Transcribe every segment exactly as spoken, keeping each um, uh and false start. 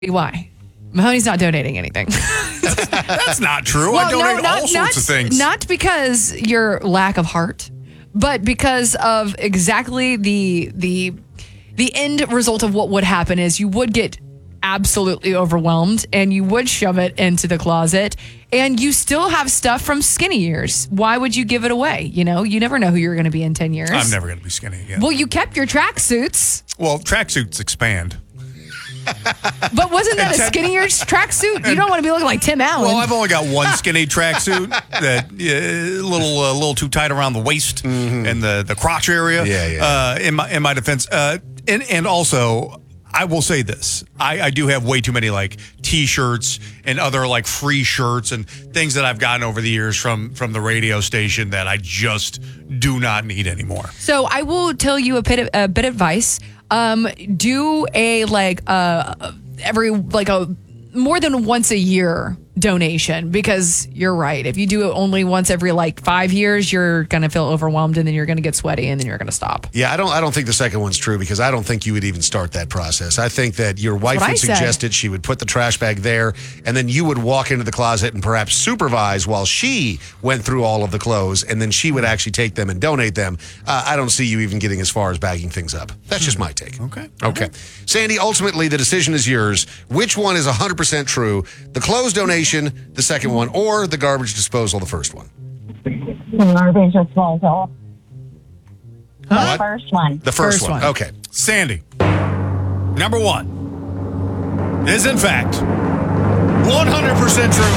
Why? Mahoney's not donating anything. That's not true. Well, I donate no, not, all sorts not, of things. Not because your lack of heart, but because of exactly the the the end result of what would happen is you would get absolutely overwhelmed and you would shove it into the closet, and you still have stuff from skinny years. Why would you give it away? You know, you never know who you're going to be in ten years. I'm never going to be skinny again. Well, you kept your tracksuits. Well, tracksuits expand. But wasn't that a skinnier tracksuit? You don't want to be looking like Tim Allen. Well, I've only got one skinny tracksuit that a uh, little a uh, little too tight around the waist mm-hmm. and the, the crotch area. Yeah, yeah. Uh, in my in my defense, uh, and and also I will say this: I, I do have way too many like T-shirts and other like free shirts and things that I've gotten over the years from from the radio station that I just do not need anymore. So I will tell you a bit of, a bit of advice. Um, do a like uh every like a more than once a year donation, because you're right. If you do it only once every like five years, you're gonna feel overwhelmed and then you're gonna get sweaty and then you're gonna stop. Yeah, I don't. I don't think the second one's true, because I don't think you would even start that process. I think that your wife That's what would I said. suggest it. She would put the trash bag there, and then you would walk into the closet and perhaps supervise while she went through all of the clothes, and then she would actually take them and donate them. Uh, I don't see you even getting as far as bagging things up. That's just my take. Okay. Okay. Sandy, ultimately the decision is yours. Which one is one hundred percent true? The clothes donation, the second one, or the garbage disposal, the first one? Garbage disposal. The What? first one. The first, First one. one. Okay. Sandy, number one is in fact one hundred percent true.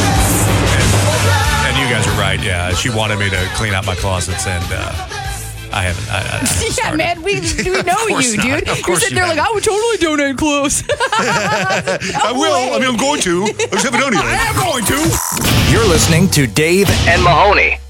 And, and you guys are right. Yeah, she wanted me to clean out my closets, and uh, I haven't. I, I haven't Yeah, started. man, we, we know course you, not. dude. Of You're course sitting you there like, haven't. I would totally donate clothes. I will. I mean, I'm going to. I just haven't done anything. I am going to. You're listening to Dave and Mahoney.